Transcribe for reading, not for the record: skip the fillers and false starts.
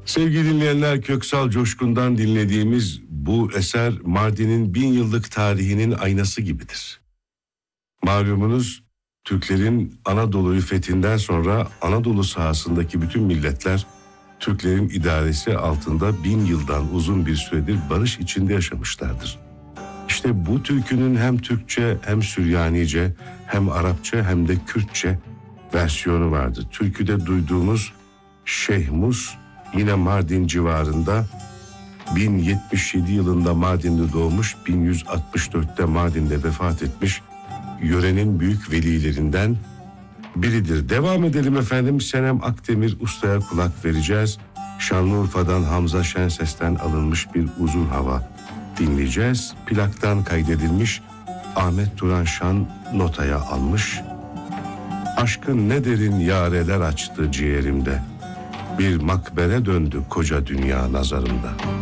Sevgili dinleyenler, Köksal Coşkun'dan dinlediğimiz bu eser Mardin'in 1000 yıllık tarihinin aynası gibidir. Malumunuz, Türklerin Anadolu'yu fethinden sonra Anadolu sahasındaki bütün milletler Türklerin idaresi altında 1000 yıldan uzun bir süredir barış içinde yaşamışlardır. İşte bu türkünün hem Türkçe hem Süryanice hem Arapça hem de Kürtçe versiyonu vardı. Türküde duyduğumuz Şeyh Mus yine Mardin civarında 1077 yılında Mardin'de doğmuş, 1164'te Mardin'de vefat etmiş yörenin büyük velilerinden biridir. Devam edelim efendim. Senem Akdemir Usta'ya kulak vereceğiz. Şanlıurfa'dan Hamza Şenses'ten alınmış bir uzun hava dinleyeceğiz. Plaktan kaydedilmiş, Ahmet Turan Şan notaya almış. Aşkın ne derin yareler açtı ciğerimde. Bir makbere döndü koca dünya nazarımda.